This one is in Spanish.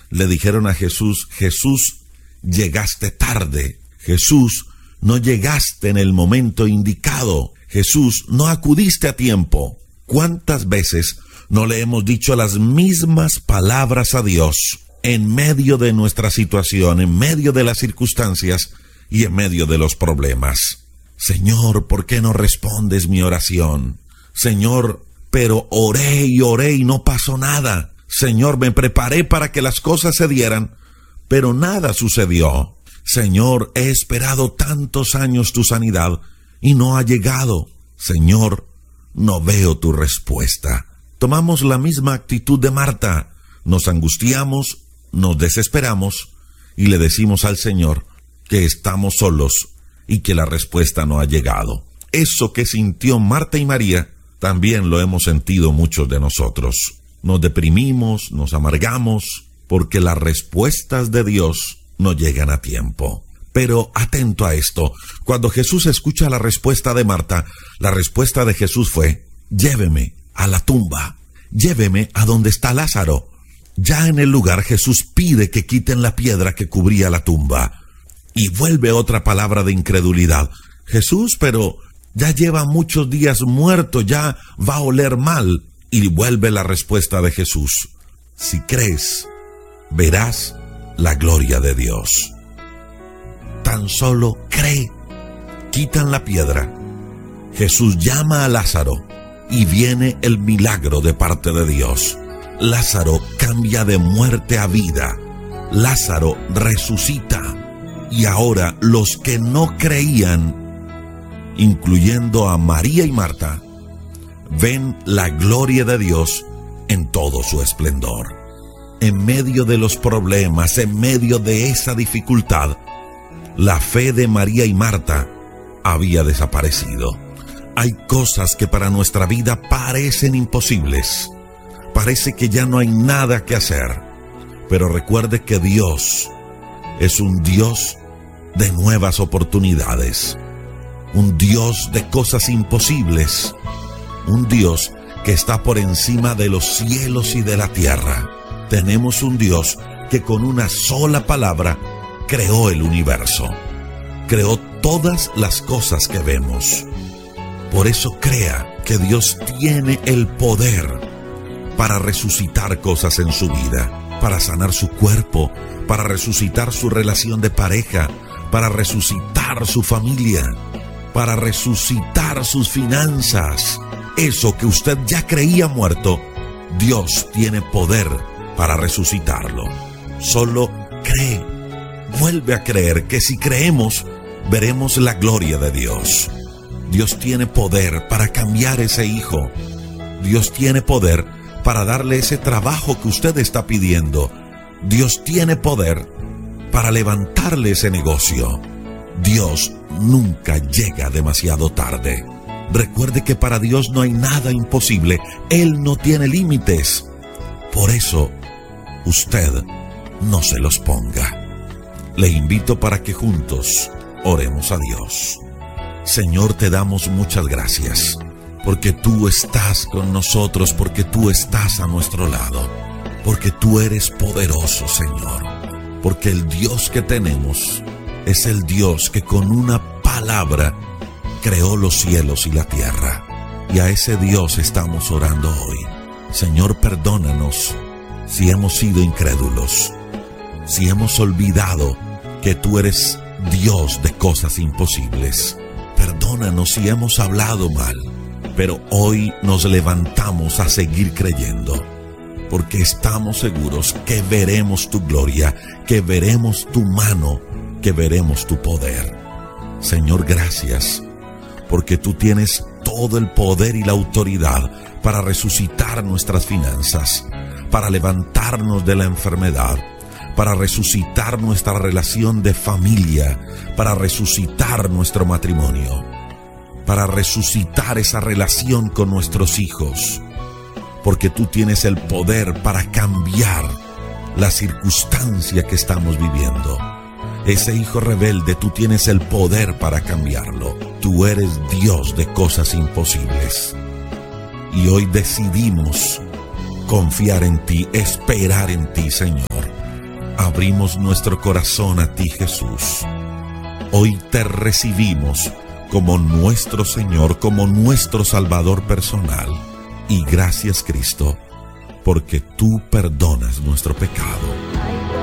le dijeron a Jesús: Jesús, llegaste tarde. Jesús, no llegaste en el momento indicado. Jesús, no acudiste a tiempo. ¿Cuántas veces no le hemos dicho las mismas palabras a Dios en medio de nuestra situación, en medio de las circunstancias y en medio de los problemas? Señor, ¿por qué no respondes mi oración? Señor, pero oré y no pasó nada. Señor, me preparé para que las cosas se dieran, pero nada sucedió. Señor, he esperado tantos años tu sanidad y no ha llegado. Señor, no veo tu respuesta. Tomamos la misma actitud de Marta. Nos angustiamos, nos desesperamos y le decimos al Señor que estamos solos y que la respuesta no ha llegado. Eso que sintió Marta y María, también lo hemos sentido muchos de nosotros. Nos deprimimos, nos amargamos, porque las respuestas de Dios no llegan a tiempo. Pero atento a esto, cuando Jesús escucha la respuesta de Marta, la respuesta de Jesús fue: lléveme a la tumba, lléveme a donde está Lázaro. Ya en el lugar Jesús pide que quiten la piedra que cubría la tumba. Y vuelve otra palabra de incredulidad: Jesús, pero ya lleva muchos días muerto, ya va a oler mal. Y vuelve la respuesta de Jesús: si crees, verás la gloria de Dios. Tan solo cree. Quitan la piedra. Jesús llama a Lázaro y viene el milagro de parte de Dios. Lázaro cambia de muerte a vida. Lázaro resucita. Y ahora los que no creían, incluyendo a María y Marta, ven la gloria de Dios en todo su esplendor. En medio de los problemas, en medio de esa dificultad, la fe de María y Marta había desaparecido. Hay cosas que para nuestra vida parecen imposibles. Parece que ya no hay nada que hacer. Pero recuerde que Dios es un Dios de nuevas oportunidades. Un Dios de cosas imposibles. Un Dios que está por encima de los cielos y de la tierra. Tenemos un Dios que con una sola palabra creó el universo. Creó todas las cosas que vemos. Por eso crea que Dios tiene el poder para resucitar cosas en su vida, para sanar su cuerpo, para resucitar su relación de pareja, para resucitar su familia, para resucitar sus finanzas. Eso que usted ya creía muerto, Dios tiene poder para resucitarlo. Solo cree. Vuelve a creer que si creemos, veremos la gloria de Dios. Dios tiene poder para cambiar ese hijo. Dios tiene poder para darle ese trabajo que usted está pidiendo. Dios tiene poder para levantarle ese negocio. Dios nunca llega demasiado tarde. Recuerde que para Dios no hay nada imposible. Él no tiene límites. Por eso, usted no se los ponga. Le invito para que juntos oremos a Dios. Señor, te damos muchas gracias, porque tú estás con nosotros, porque tú estás a nuestro lado, porque tú eres poderoso, Señor, porque el Dios que tenemos es el Dios que con una palabra creó los cielos y la tierra. Y a ese Dios estamos orando hoy. Señor, perdónanos si hemos sido incrédulos, si hemos olvidado que tú eres Dios de cosas imposibles. Perdónanos si hemos hablado mal, pero hoy nos levantamos a seguir creyendo, porque estamos seguros que veremos tu gloria, que veremos tu mano, que veremos tu poder. Señor, gracias, porque tú tienes todo el poder y la autoridad para resucitar nuestras finanzas, para levantarnos de la enfermedad, para resucitar nuestra relación de familia, para resucitar nuestro matrimonio, para resucitar esa relación con nuestros hijos, porque tú tienes el poder para cambiar la circunstancia que estamos viviendo. Ese hijo rebelde, tú tienes el poder para cambiarlo. Tú eres Dios de cosas imposibles. Y hoy decidimos confiar en ti, esperar en ti, Señor. abrimos nuestro corazón a ti, Jesús. Hoy te recibimos como nuestro Señor, como nuestro Salvador personal. Y gracias, Cristo, porque tú perdonas nuestro pecado.